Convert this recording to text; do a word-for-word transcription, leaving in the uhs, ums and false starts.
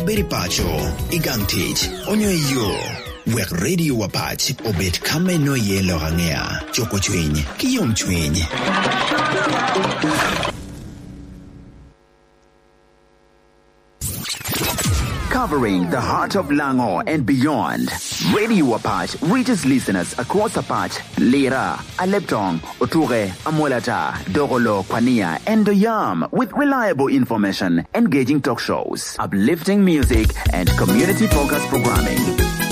eberi pacho igangtich onyo yo wek radio wapach obet kame no yelo hangea choko chwiny kiyom chwiny. Covering the heart of Lango and beyond, Radio Apache reaches listeners across Apache, Lira, Aleptong, Oture, Amolata, Dogolo, Pania, and Doyam with reliable information, engaging talk shows, uplifting music, and community-focused programming.